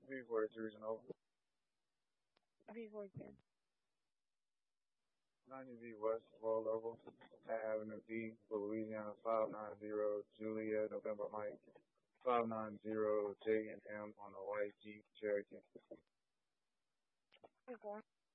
V43 and over. V14. 90V West, Level, Avenue D, Louisiana 590, Juliet, November Mike, 590 J and M on the white Jeep Cherokee. V4.